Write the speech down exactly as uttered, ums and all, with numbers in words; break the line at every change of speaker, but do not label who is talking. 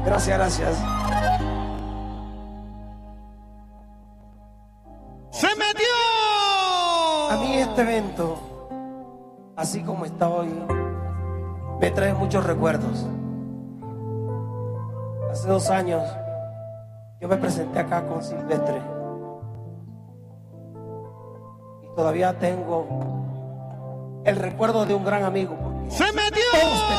Gracias, gracias.
¡Se metió!
A mí este evento, así como está hoy, me trae muchos recuerdos. Hace dos años yo me presenté acá con Silvestre y todavía tengo el recuerdo de un gran amigo.
¡Se metió!
Todos